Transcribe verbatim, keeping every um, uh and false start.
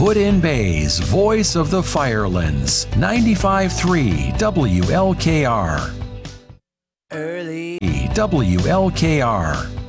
Put-in-Bay's voice of the Firelands, ninety-five point three W L K R. Early W L K R.